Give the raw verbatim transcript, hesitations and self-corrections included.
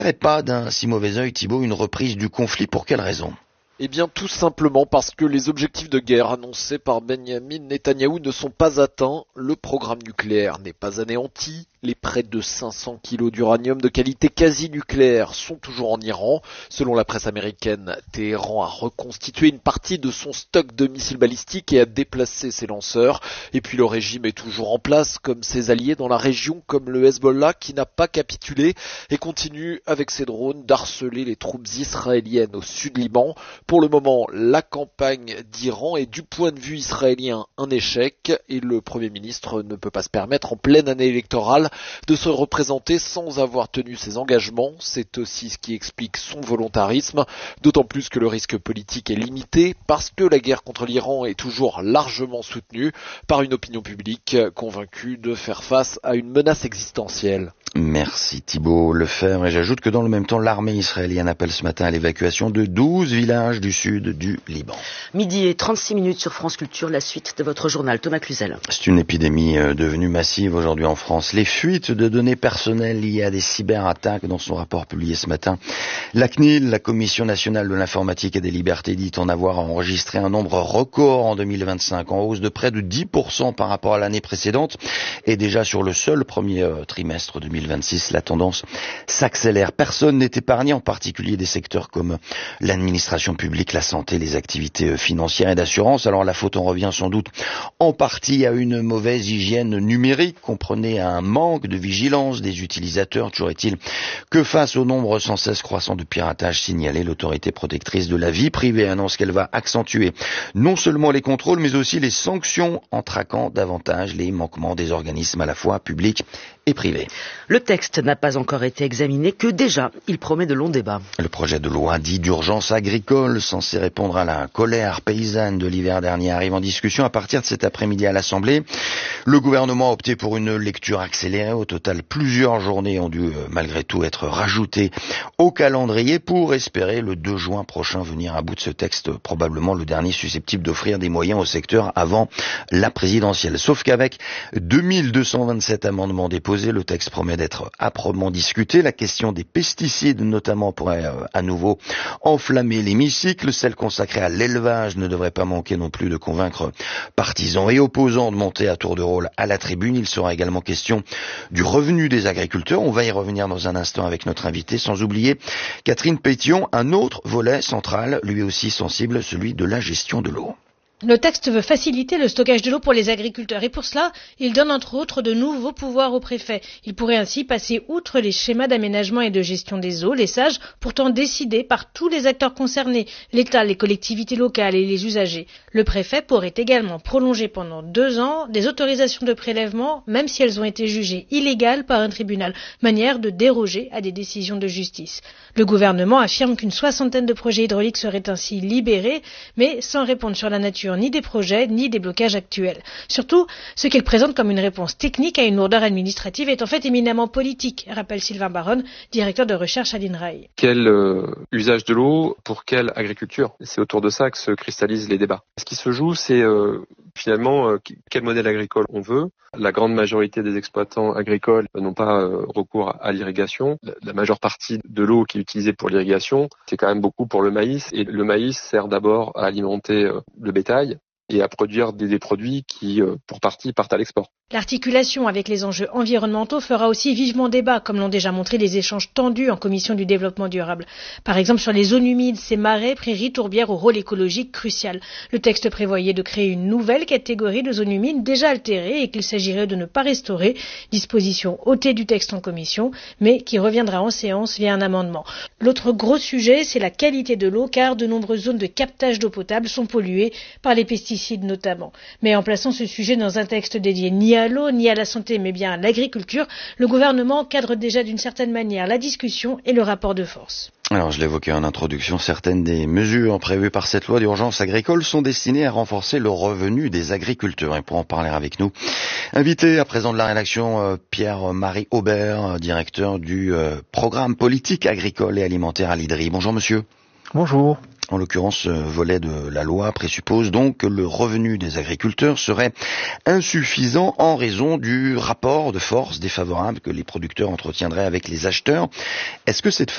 Et pas d'un si mauvais œil, Thibault, une reprise du conflit. Pour quelle raison ? Eh bien, tout simplement parce que les objectifs de guerre annoncés par Benyamin Netanyahou ne sont pas atteints. Le programme nucléaire n'est pas anéanti. Les près de cinq cents kilos d'uranium de qualité quasi nucléaire sont toujours en Iran. Selon la presse américaine, Téhéran a reconstitué une partie de son stock de missiles balistiques et a déplacé ses lanceurs. Et puis le régime est toujours en place, comme ses alliés dans la région, comme le Hezbollah, qui n'a pas capitulé et continue avec ses drones d'harceler les troupes israéliennes au sud Liban. Pour le moment, la campagne d'Iran est du point de vue israélien un échec et le Premier ministre ne peut pas se permettre en pleine année électorale de se représenter sans avoir tenu ses engagements. C'est aussi ce qui explique son volontarisme, d'autant plus que le risque politique est limité parce que la guerre contre l'Iran est toujours largement soutenue par une opinion publique convaincue de faire face à une menace existentielle. Merci Thibault Lefebvre. Et j'ajoute que dans le même temps, l'armée israélienne appelle ce matin à l'évacuation de douze villages du sud du Liban. Midi et trente-six minutes sur France Culture, la suite de votre journal. Thomas Cluzel. C'est une épidémie devenue massive aujourd'hui en France. Les fuites de données personnelles liées à des cyberattaques. Dans son rapport publié ce matin, la C N I L, la Commission nationale de l'informatique et des libertés, dit en avoir enregistré un nombre record en deux mille vingt-cinq, en hausse de près de dix pour cent par rapport à l'année précédente. Et déjà sur le seul premier trimestre deux mille vingt-six, la tendance s'accélère. Personne n'est épargné, en particulier des secteurs comme l'administration publique, la santé, les activités financières et d'assurance. Alors la faute en revient sans doute en partie à une mauvaise hygiène numérique, comprenez à un manque de vigilance des utilisateurs. Toujours est-il que face au nombre sans cesse croissant de piratages signalés, l'autorité protectrice de la vie privée annonce qu'elle va accentuer non seulement les contrôles, mais aussi les sanctions en traquant davantage les manquements des organismes à la fois publics et privés. Le texte n'a pas encore été examiné, que déjà, il promet de longs débats. Le projet de loi dit d'urgence agricole, censé répondre à la colère paysanne de l'hiver dernier, arrive en discussion à partir de cet après-midi à l'Assemblée. Le gouvernement a opté pour une lecture accélérée. Au total, plusieurs journées ont dû malgré tout être rajoutées au calendrier pour espérer le deux juin prochain venir à bout de ce texte, probablement le dernier susceptible d'offrir des moyens au secteur avant la présidentielle. Sauf qu'avec deux mille deux cent vingt-sept amendements déposés, le texte promet d'être âprement discuté. La question des pesticides notamment pourrait euh, à nouveau enflammer l'hémicycle. Celle consacrée à l'élevage ne devrait pas manquer non plus de convaincre partisans et opposants de monter à tour de rôle à la tribune. Il sera également question du revenu des agriculteurs. On va y revenir dans un instant avec notre invité, sans oublier Catherine Pétion, un autre volet central, lui aussi sensible, celui de la gestion de l'eau. Le texte veut faciliter le stockage de l'eau pour les agriculteurs et pour cela, il donne entre autres de nouveaux pouvoirs au préfet. Il pourrait ainsi passer outre les schémas d'aménagement et de gestion des eaux, les sages, pourtant décidés par tous les acteurs concernés, l'État, les collectivités locales et les usagers. Le préfet pourrait également prolonger pendant deux ans des autorisations de prélèvement, même si elles ont été jugées illégales par un tribunal, manière de déroger à des décisions de justice. Le gouvernement affirme qu'une soixantaine de projets hydrauliques seraient ainsi libérés, mais sans répondre sur la nature ni des projets, ni des blocages actuels. Surtout, ce qu'il présente comme une réponse technique à une lourdeur administrative est en fait éminemment politique, rappelle Sylvain Baronne, directeur de recherche à l'INRAE. Quel euh, usage de l'eau pour quelle agriculture ? C'est autour de ça que se cristallisent les débats. Ce qui se joue, c'est euh, finalement euh, quel modèle agricole on veut. La grande majorité des exploitants agricoles n'ont pas euh, recours à l'irrigation. La, la majeure partie de l'eau qui est utilisée pour l'irrigation, c'est quand même beaucoup pour le maïs. Et le maïs sert d'abord à alimenter euh, le bétail et à produire des, des produits qui, euh, pour partie, partent à l'export. L'articulation avec les enjeux environnementaux fera aussi vivement débat, comme l'ont déjà montré les échanges tendus en commission du développement durable. Par exemple, sur les zones humides, ces marais, prairies, tourbières au rôle écologique crucial. Le texte prévoyait de créer une nouvelle catégorie de zones humides déjà altérées et qu'il s'agirait de ne pas restaurer, disposition ôtée du texte en commission, mais qui reviendra en séance via un amendement. L'autre gros sujet, c'est la qualité de l'eau, car de nombreuses zones de captage d'eau potable sont polluées par les pesticides notamment. Mais en plaçant ce sujet dans un texte dédié ni à à l'eau ni à la santé mais bien à l'agriculture, le gouvernement cadre déjà d'une certaine manière la discussion et le rapport de force. Alors, je l'évoquais en introduction, certaines des mesures prévues par cette loi d'urgence agricole sont destinées à renforcer le revenu des agriculteurs. Et pour en parler avec nous, invité à présent de la rédaction, euh, Pierre-Marie Aubert, directeur du euh, programme politique agricole et alimentaire à l'I D R I. Bonjour monsieur. Bonjour. En l'occurrence, ce volet de la loi présuppose donc que le revenu des agriculteurs serait insuffisant en raison du rapport de force défavorable que les producteurs entretiendraient avec les acheteurs. Est-ce que cette